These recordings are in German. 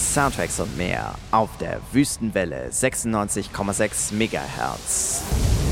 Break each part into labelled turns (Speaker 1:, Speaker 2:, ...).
Speaker 1: Soundtracks und mehr auf der Wüstenwelle 96,6 MHz.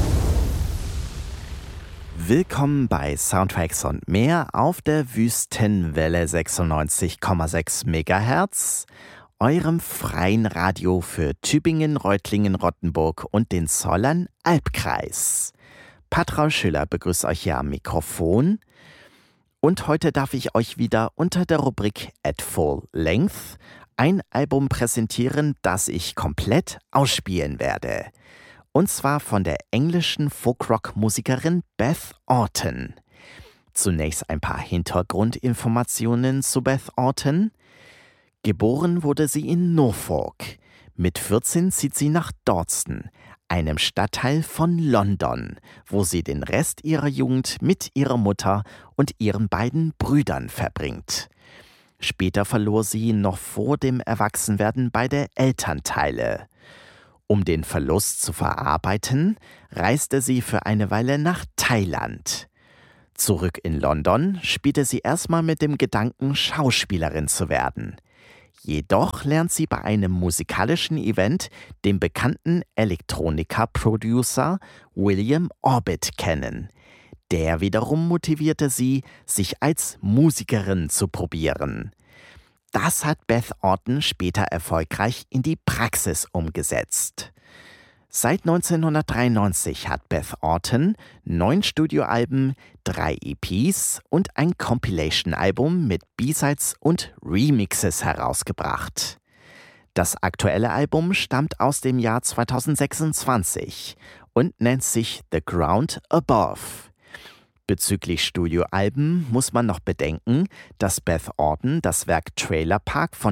Speaker 1: Willkommen bei Soundtracks und mehr auf der Wüstenwelle 96,6 MHz, eurem freien Radio für Tübingen, Reutlingen, Rottenburg und den Zollern-Albkreis. Patraul Schüller begrüßt euch hier am Mikrofon. Und heute darf ich euch wieder unter der Rubrik At Full Length ein Album präsentieren, das ich komplett ausspielen werde. Und zwar von der englischen Folkrock-Musikerin Beth Orton. Zunächst ein paar Hintergrundinformationen zu Beth Orton. Geboren wurde sie in Norfolk. Mit 14 zieht sie nach Dawson, einem Stadtteil von London, wo sie den Rest ihrer Jugend mit ihrer Mutter und ihren beiden Brüdern verbringt. Später verlor sie noch vor dem Erwachsenwerden beide Elternteile. Um den Verlust zu verarbeiten, reiste sie für eine Weile nach Thailand. Zurück in London spielte sie erstmal mit dem Gedanken, Schauspielerin zu werden. Jedoch lernt sie bei einem musikalischen Event den bekannten Elektronika-Producer William Orbit kennen. Der wiederum motivierte sie, sich als Musikerin zu probieren. Das hat Beth Orton später erfolgreich in die Praxis umgesetzt. Seit 1993 hat Beth Orton 9 Studioalben, 3 EPs und ein Compilation-Album mit B-Sides und Remixes herausgebracht. Das aktuelle Album stammt aus dem Jahr 2026 und nennt sich The Ground Above. Bezüglich Studioalben muss man noch bedenken, dass Beth Orton das Werk Trailer Park von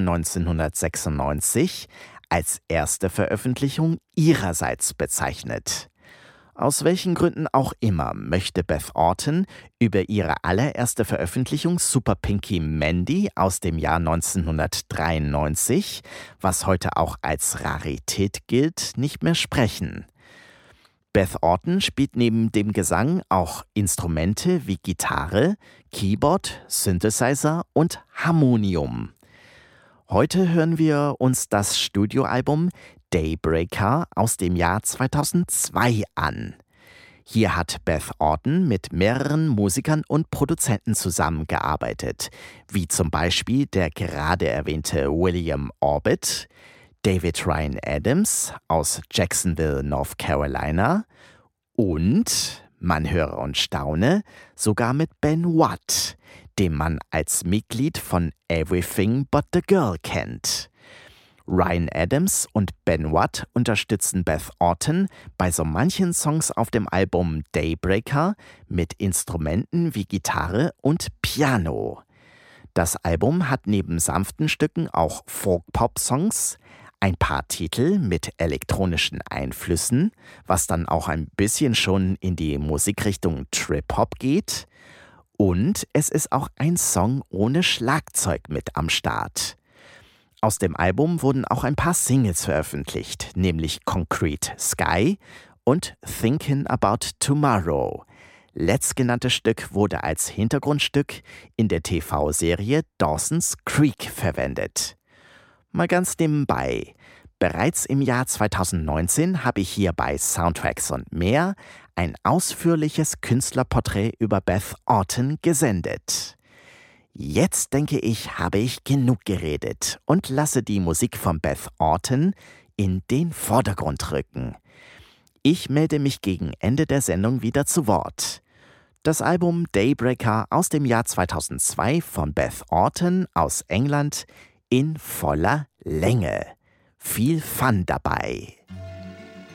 Speaker 1: 1996 als erste Veröffentlichung ihrerseits bezeichnet. Aus welchen Gründen auch immer möchte Beth Orton über ihre allererste Veröffentlichung Super Pinky Mandy aus dem Jahr 1993, was heute auch als Rarität gilt, nicht mehr sprechen. Beth Orton spielt neben dem Gesang auch Instrumente wie Gitarre, Keyboard, Synthesizer und Harmonium. Heute hören wir uns das Studioalbum Daybreaker aus dem Jahr 2002 an. Hier hat Beth Orton mit mehreren Musikern und Produzenten zusammengearbeitet, wie zum Beispiel der gerade erwähnte William Orbit, David Ryan Adams aus Jacksonville, North Carolina und, man höre und staune, sogar mit Ben Watt, den man als Mitglied von Everything But the Girl kennt. Ryan Adams und Ben Watt unterstützen Beth Orton bei so manchen Songs auf dem Album Daybreaker mit Instrumenten wie Gitarre und Piano. Das Album hat neben sanften Stücken auch Folk-Pop-Songs, ein paar Titel mit elektronischen Einflüssen, was dann auch ein bisschen schon in die Musikrichtung Trip-Hop geht. Und es ist auch ein Song ohne Schlagzeug mit am Start. Aus dem Album wurden auch ein paar Singles veröffentlicht, nämlich Concrete Sky und Thinking About Tomorrow. Letztgenanntes Stück wurde als Hintergrundstück in der TV-Serie Dawson's Creek verwendet. Mal ganz nebenbei. Bereits im Jahr 2019 habe ich hier bei Soundtracks und mehr ein ausführliches Künstlerporträt über Beth Orton gesendet. Jetzt denke ich, habe ich genug geredet und lasse die Musik von Beth Orton in den Vordergrund rücken. Ich melde mich gegen Ende der Sendung wieder zu Wort. Das Album Daybreaker aus dem Jahr 2002 von Beth Orton aus England in voller Länge. Viel Fun dabei!